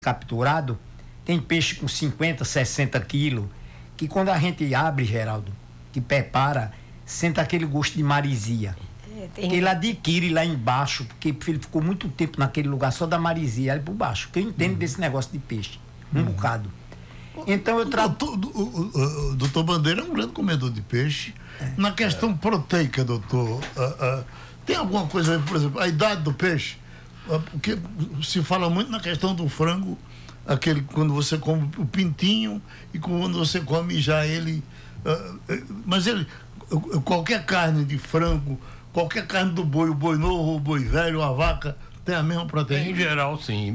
capturado, tem peixe com 50, 60 quilos, que quando a gente abre, Geraldo, que prepara, sente aquele gosto de marisia. Que ele adquire lá embaixo, porque ele ficou muito tempo naquele lugar só da marisia, ali por baixo. Que eu entendo desse negócio de peixe, um bocado. Então eu trato. O doutor Bandeira é um grande comedor de peixe. Na questão proteica, doutor, tem alguma coisa, por exemplo, a idade do peixe? Porque se fala muito na questão do frango, aquele quando você come o pintinho e quando você come já ele. Mas qualquer carne de frango, qualquer carne do boi, o boi novo, o boi velho, a vaca, tem a mesma proteína? Em geral, sim.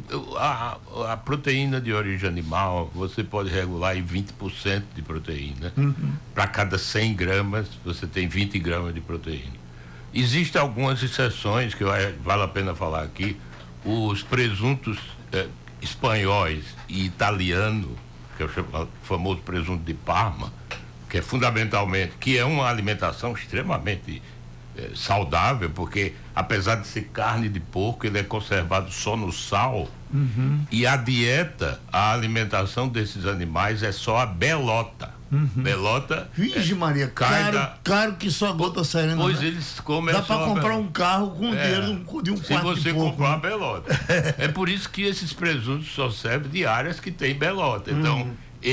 A proteína de origem animal, você pode regular em 20% de proteína. Para cada 100 gramas, você tem 20 gramas de proteína. Existem algumas exceções que vale a pena falar aqui. Os presuntos espanhóis e italianos, que é o famoso presunto de Parma, que é fundamentalmente, que é uma alimentação extremamente saudável, porque apesar de ser carne de porco, ele é conservado só no sal. E a dieta, a alimentação desses animais é só a belota. Belota. Vixe Maria, caro que só a gota saindo. Pois eles comem. Dá para comprar um carro com dinheiro de um quarto de porco. Se você comprar a belota. É por isso que esses presuntos só servem de áreas que tem belota. Então,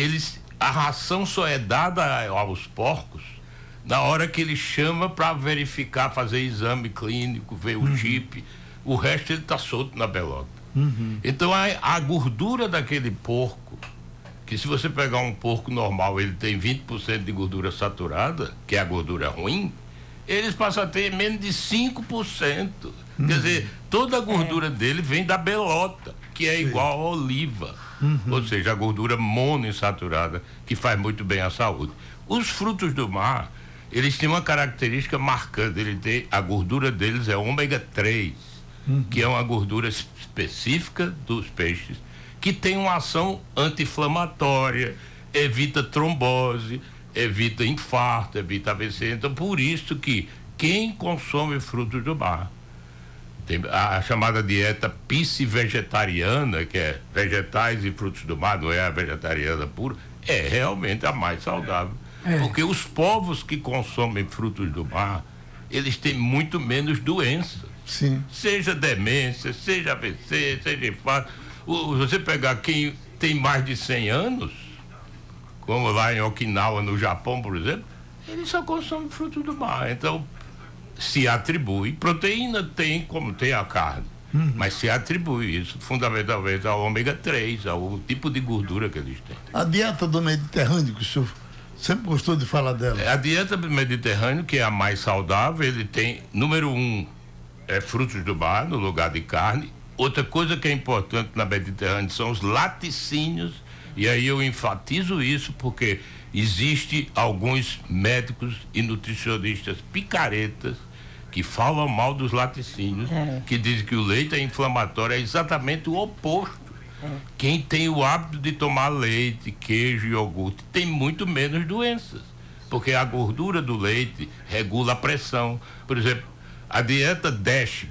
a ração só é dada aos porcos na hora que ele chama para verificar, fazer exame clínico, ver o chip. O resto ele está solto na belota. Então a gordura daquele porco, que se você pegar um porco normal, ele tem 20% de gordura saturada, que é a gordura ruim, eles passam a ter menos de 5%. Quer dizer, toda a gordura dele vem da belota, que é igual a oliva. Ou seja, a gordura monoinsaturada, que faz muito bem à saúde. Os frutos do mar, eles têm uma característica marcante. A gordura deles é ômega 3, que é uma gordura específica dos peixes, que tem uma ação anti-inflamatória, evita trombose, evita infarto, evita AVC. Então, por isso que quem consome frutos do mar, tem a chamada dieta piscivegetariana, que é vegetais e frutos do mar, não é a vegetariana pura, é realmente a mais saudável. Porque os povos que consomem frutos do mar, eles têm muito menos doenças. Sim. Seja demência, seja AVC, seja infarto. Você pegar quem tem mais de 100 anos, como lá em Okinawa, no Japão, por exemplo, eles só consomem frutos do mar. Então, se atribui. Proteína tem, como tem a carne, mas se atribui isso fundamentalmente ao ômega 3, ao tipo de gordura que eles têm. A dieta do Mediterrâneo, que o senhor sempre gostou de falar dela. A dieta do Mediterrâneo, que é a mais saudável, ele tem, número 1, frutos do mar no lugar de carne. Outra coisa que é importante na Mediterrânea são os laticínios, e aí eu enfatizo isso porque existe alguns médicos e nutricionistas picaretas que falam mal dos laticínios, que dizem que o leite é inflamatório. É exatamente o oposto. Quem tem o hábito de tomar leite, queijo e iogurte tem muito menos doenças, porque a gordura do leite regula a pressão. Por exemplo, a dieta DASH,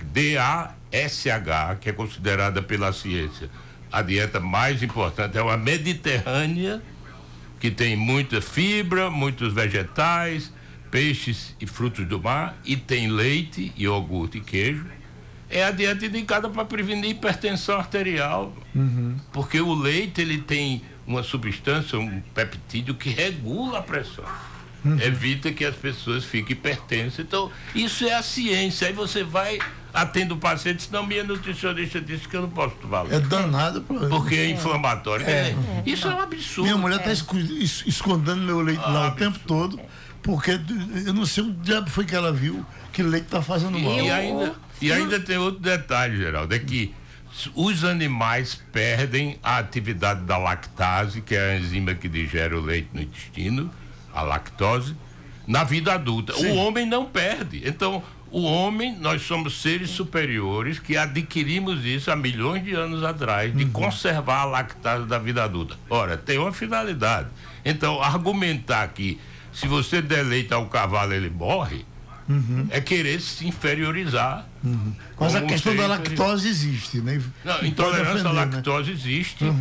D-A-S-H, que é considerada pela ciência a dieta mais importante, é uma mediterrânea, que tem muita fibra, muitos vegetais, peixes e frutos do mar, e tem leite, iogurte e queijo. É a dieta indicada para prevenir hipertensão arterial, porque o leite ele tem uma substância, um peptídeo que regula a pressão. Evita que as pessoas fiquem hipertensas. Então, isso é a ciência. Aí você vai atendo o paciente, senão minha nutricionista disse que eu não posso tomar leite. É danado. Porque é inflamatório. Isso é um absurdo. Minha mulher está escondendo meu leite lá o tempo todo, porque eu não sei o diabo foi que ela viu que leite está fazendo mal. E ainda tem outro detalhe, Geraldo, é que os animais perdem a atividade da lactase, que é a enzima que digere o leite no intestino, a lactose, na vida adulta. Sim. O homem não perde. Então, o homem, nós somos seres superiores que adquirimos isso há milhões de anos atrás, de conservar a lactase da vida adulta. Ora, tem uma finalidade. Então, argumentar que se você der leite ao cavalo ele morre, É querer se inferiorizar. Mas a como questão ser da inferior. lactose existe, né? Não, Pode intolerância à ofender, né? lactose existe.